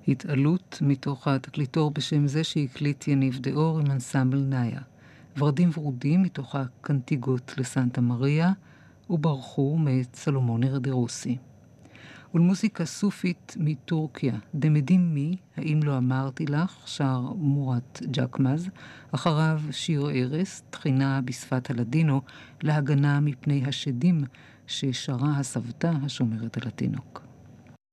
התעלות מתוך התקליטור בשם זה שהקליט יניב דאור עם אנסמבל נאיה. ורדים ורודים מתוך הקנטיגות לסנטה מריה, וברחו מאת סלומון ארדרוסי. ולמוזיקה סופית מטורקיה, דמדים מי, האם לא אמרתי לך, שר מורת ג'קמז, אחריו שיר ארס, תחינה בשפת הלדינו, להגנה מפני השדים ששרה הסבתא השומרת על התינוק.